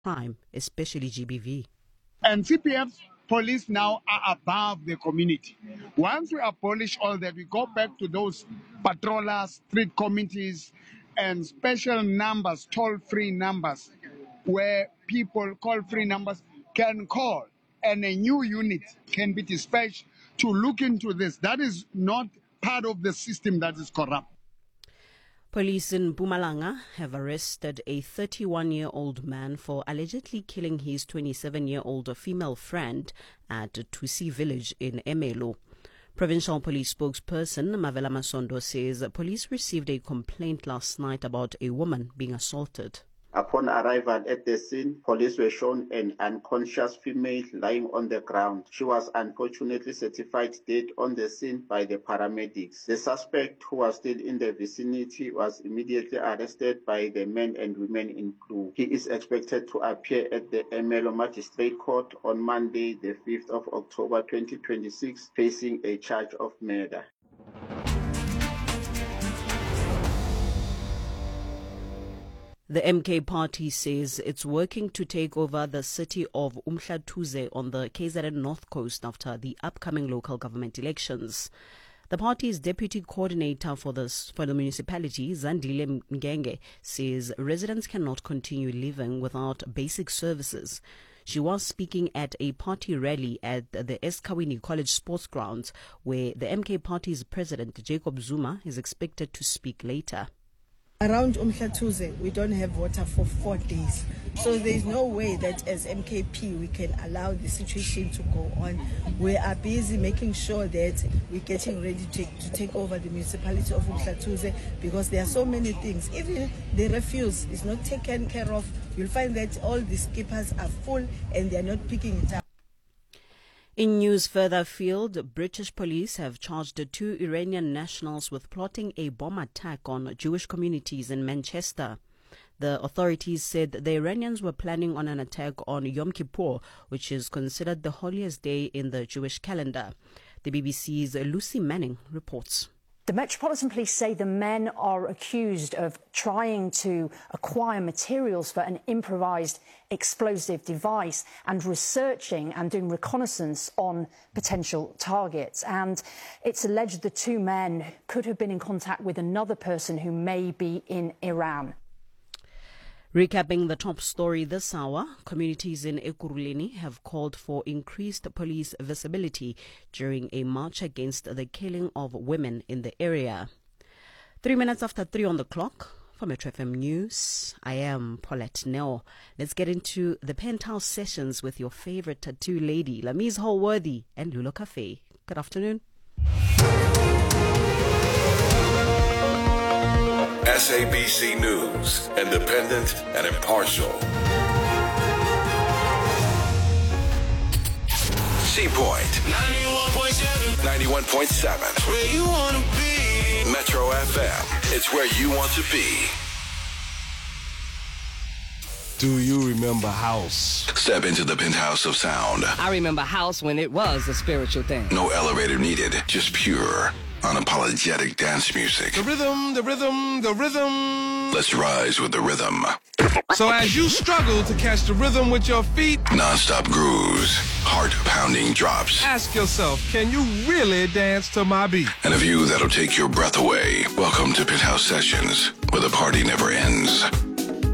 crime, especially GBV. And CPF police now are above the community. Once we abolish all that, we go back to those patrollers, street committees, and special numbers, toll-free numbers, where people call-free numbers can call, and a new unit can be dispatched to look into this. That is not part of the system that is corrupt. Police in Mpumalanga have arrested a 31-year-old man for allegedly killing his 27-year-old female friend at Tusi village in Emelo. Provincial Police spokesperson Mavela Masondo says police received a complaint last night about a woman being assaulted. Upon arrival at the scene, police were shown an unconscious female lying on the ground. She was unfortunately certified dead on the scene by the paramedics. The suspect, who was still in the vicinity, was immediately arrested by the men and women in blue. He is expected to appear at the Emelo Magistrate Court on Monday, the 5th of October 2026, facing a charge of murder. The MK party says it's working to take over the city of Umhlathuze on the KZN North Coast after the upcoming local government elections. The party's deputy coordinator for the municipality, Zandile Mgenge, says residents cannot continue living without basic services. She was speaking at a party rally at the Eskawini College Sports Grounds, where the MK party's president, Jacob Zuma, is expected to speak later. Around Umhlathuze, we don't have water for 4 days. So there is no way that as MKP we can allow the situation to go on. We are busy making sure that we're getting ready to take over the municipality of Umhlathuze, because there are so many things. Even the refuse is not taken care of. You'll find that all the skippers are full and they are not picking it up. In news further afield, British police have charged 2 Iranian nationals with plotting a bomb attack on Jewish communities in Manchester. The authorities said the Iranians were planning on an attack on Yom Kippur, which is considered the holiest day in the Jewish calendar. The BBC's Lucy Manning reports. The Metropolitan Police say the men are accused of trying to acquire materials for an improvised explosive device and researching and doing reconnaissance on potential targets. And it's alleged the 2 men could have been in contact with another person who may be in Iran. Recapping the top story this hour, communities in Ekurhuleni have called for increased police visibility during a march against the killing of women in the area. 3 minutes after 3 on the clock, for Metro FM News, I am Paulette Neo. Let's get into the penthouse sessions with your favorite tattoo lady, Lamise Holworthy and Lulo Cafe. Good afternoon. SABC News, independent and impartial. C-Point 91.7. Where you want to be. Metro FM, it's where you want to be. Do you remember house? Step into the penthouse of sound. I remember house when it was a spiritual thing. No elevator needed, just pure, unapologetic dance music. The rhythm, the rhythm, the rhythm. Let's rise with the rhythm. So as you struggle to catch the rhythm with your feet, non-stop grooves, heart-pounding drops. Ask yourself, can you really dance to my beat? And a view that'll take your breath away. Welcome to Penthouse Sessions, where the party never ends.